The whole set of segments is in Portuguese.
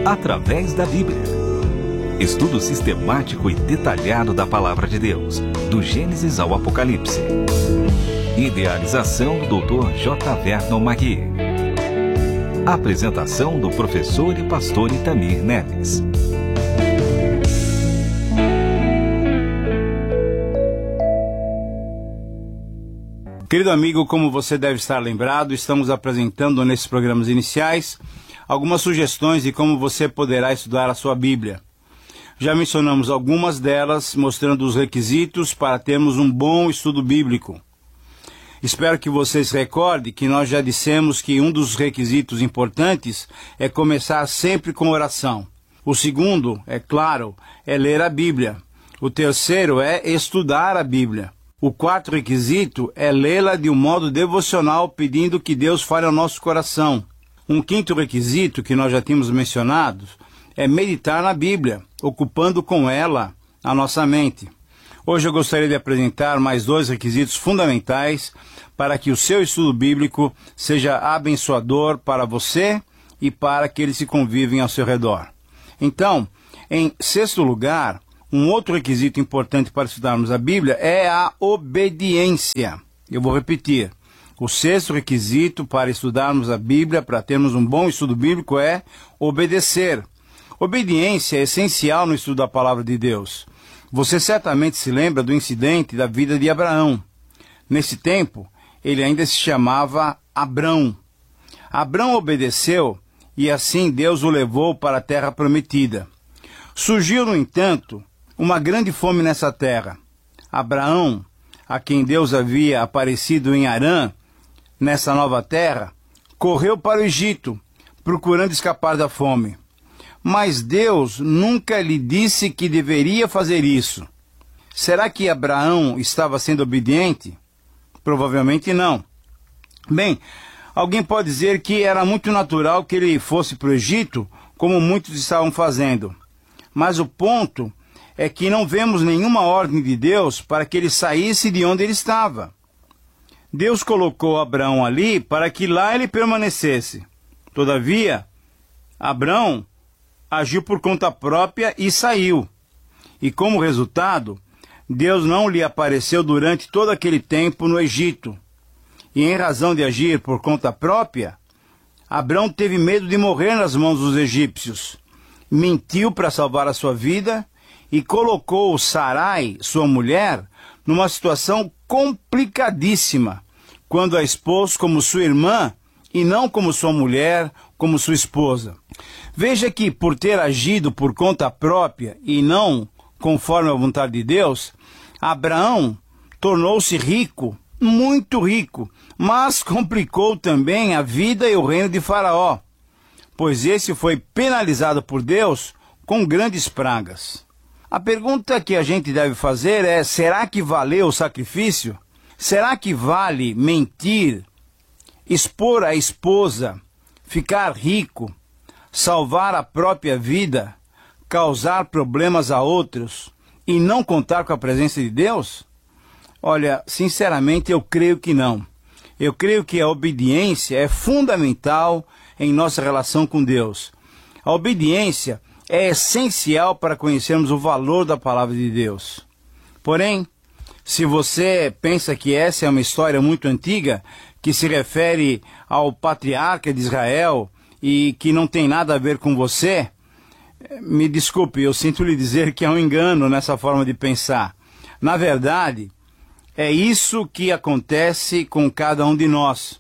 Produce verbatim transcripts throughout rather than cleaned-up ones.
através da Bíblia. Estudo sistemático e detalhado da Palavra de Deus, do Gênesis ao Apocalipse. Idealização do doutor J. Vernon Magui. Apresentação do professor e pastor Itamir Neves. Querido amigo, como você deve estar lembrado, estamos apresentando nesses programas iniciais algumas sugestões de como você poderá estudar a sua Bíblia. Já mencionamos algumas delas, mostrando os requisitos para termos um bom estudo bíblico. Espero que você se recorde que nós já dissemos que um dos requisitos importantes é começar sempre com oração. O segundo, é claro, é ler a Bíblia. O terceiro é estudar a Bíblia. O quarto requisito é lê-la de um modo devocional, pedindo que Deus fale ao nosso coração. Um quinto requisito, que nós já tínhamos mencionado, é meditar na Bíblia, ocupando com ela a nossa mente. Hoje eu gostaria de apresentar mais dois requisitos fundamentais para que o seu estudo bíblico seja abençoador para você e para aqueles que convivem ao seu redor. Então, em sexto lugar, um outro requisito importante para estudarmos a Bíblia é a obediência. Eu vou repetir. O sexto requisito para estudarmos a Bíblia, para termos um bom estudo bíblico, é obedecer. Obediência é essencial no estudo da Palavra de Deus. Você certamente se lembra do incidente da vida de Abraão. Nesse tempo, ele ainda se chamava Abrão. Abrão obedeceu e assim Deus o levou para a terra prometida. Surgiu, no entanto, uma grande fome nessa terra. Abraão, a quem Deus havia aparecido em Harã, nessa nova terra, correu para o Egito, procurando escapar da fome. Mas Deus nunca lhe disse que deveria fazer isso. Será que Abraão estava sendo obediente? Provavelmente não. Bem, alguém pode dizer que era muito natural que ele fosse para o Egito, como muitos estavam fazendo. Mas o ponto é que não vemos nenhuma ordem de Deus para que ele saísse de onde ele estava. Deus colocou Abraão ali para que lá ele permanecesse. Todavia, Abraão agiu por conta própria e saiu. E como resultado, Deus não lhe apareceu durante todo aquele tempo no Egito. E em razão de agir por conta própria, Abraão teve medo de morrer nas mãos dos egípcios. Mentiu para salvar a sua vida e colocou Sarai, sua mulher, numa situação complicadíssima, quando a expôs como sua irmã e não como sua mulher, como sua esposa. Veja que, por ter agido por conta própria e não conforme a vontade de Deus, Abraão tornou-se rico, muito rico, mas complicou também a vida e o reino de Faraó, pois esse foi penalizado por Deus com grandes pragas. A pergunta que a gente deve fazer é: será que valeu o sacrifício? Será que vale mentir, expor a esposa, ficar rico, salvar a própria vida, causar problemas a outros e não contar com a presença de Deus? Olha, sinceramente eu creio que não. Eu creio que a obediência é fundamental em nossa relação com Deus. A obediência é essencial para conhecermos o valor da palavra de Deus. Porém, se você pensa que essa é uma história muito antiga, que se refere ao patriarca de Israel e que não tem nada a ver com você, me desculpe, eu sinto lhe dizer que é um engano nessa forma de pensar. Na verdade, é isso que acontece com cada um de nós.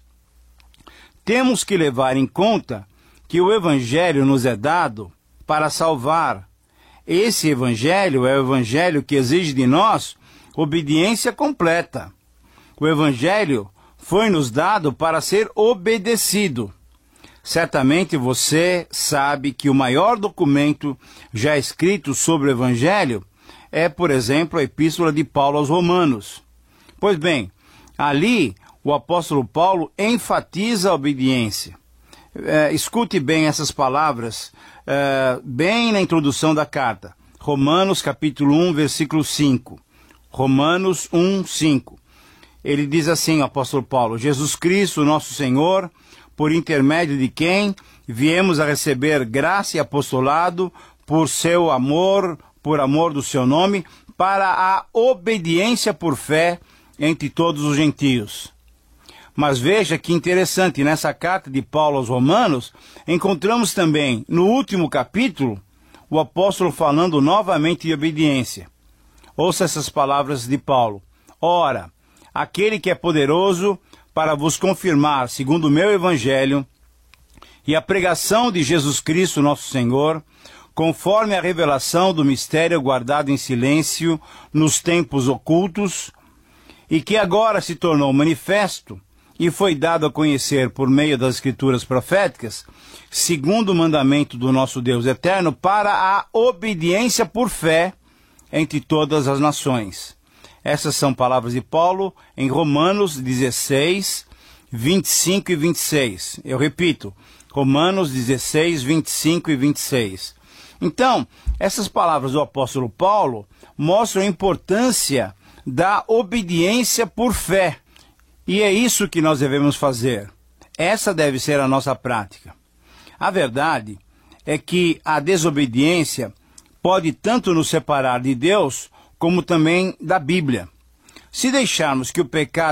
Temos que levar em conta que o Evangelho nos é dado para salvar. Esse Evangelho é o Evangelho que exige de nós obediência completa. O Evangelho foi nos dado para ser obedecido. Certamente você sabe que o maior documento já escrito sobre o Evangelho é, por exemplo, a Epístola de Paulo aos Romanos. Pois bem, ali o apóstolo Paulo enfatiza a obediência. É, escute bem essas palavras, é, bem na introdução da carta. Romanos capítulo um, versículo cinco. Romanos um, cinco. Ele diz assim, o apóstolo Paulo: Jesus Cristo, nosso Senhor, por intermédio de quem viemos a receber graça e apostolado por seu amor, por amor do seu nome, para a obediência por fé entre todos os gentios. Mas veja que interessante, nessa carta de Paulo aos Romanos, encontramos também, no último capítulo, o apóstolo falando novamente de obediência. Ouça essas palavras de Paulo. Ora, aquele que é poderoso para vos confirmar, segundo o meu evangelho, e a pregação de Jesus Cristo, nosso Senhor, conforme a revelação do mistério guardado em silêncio nos tempos ocultos, e que agora se tornou manifesto, e foi dado a conhecer por meio das escrituras proféticas, segundo o mandamento do nosso Deus eterno, para a obediência por fé entre todas as nações. Essas são palavras de Paulo em Romanos dezesseis, vinte e cinco e vinte e seis. Eu repito, Romanos dezesseis, vinte e cinco e vinte e seis. Então, essas palavras do apóstolo Paulo mostram a importância da obediência por fé. E é isso que nós devemos fazer. Essa deve ser a nossa prática. A verdade é que a desobediência pode tanto nos separar de Deus, como também da Bíblia. Se deixarmos que o pecado